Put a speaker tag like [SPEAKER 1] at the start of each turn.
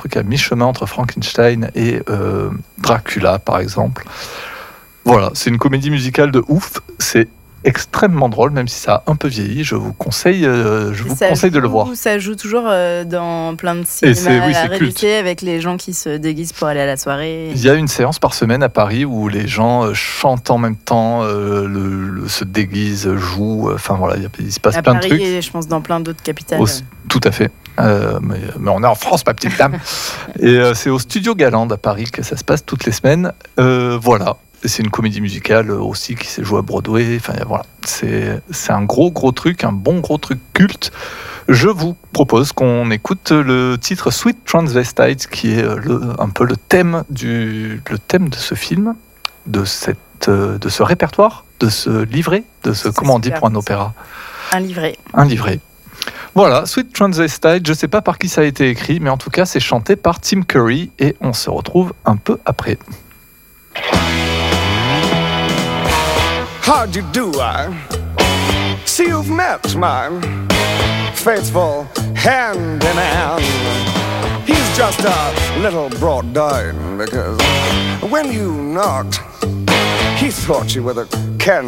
[SPEAKER 1] truc à mi-chemin entre Frankenstein et Dracula, par exemple. Voilà, c'est une comédie musicale de ouf. C'est extrêmement drôle, même si ça a un peu vieilli. Je vous conseille de le voir.
[SPEAKER 2] Ça joue toujours dans plein de cinémas à réalité avec les gens qui se déguisent pour aller à la soirée.
[SPEAKER 1] Il y a une séance par semaine à Paris où les gens chantent en même temps, se déguisent, jouent. Enfin voilà, il se passe plein de trucs.
[SPEAKER 2] Et je pense dans plein d'autres capitales.
[SPEAKER 1] Tout à fait. Mais on est en France, ma petite dame. Et c'est au Studio Galande à Paris que ça se passe toutes les semaines. Voilà. C'est une comédie musicale aussi qui s'est jouée à Broadway. Enfin, voilà. C'est un gros truc, un bon gros truc culte. Je vous propose qu'on écoute le titre Sweet Transvestite, qui est un peu le thème de ce film, de ce répertoire, de ce livret, comment on dit pour un opéra ?
[SPEAKER 2] Un livret.
[SPEAKER 1] Voilà, Sweet Transvestite, je ne sais pas par qui ça a été écrit, mais en tout cas, c'est chanté par Tim Curry, et on se retrouve un peu après.
[SPEAKER 3] How'd you do, I see you've met my faithful hand-in-hand. He's just a little brought down because when you knocked, he thought you were the can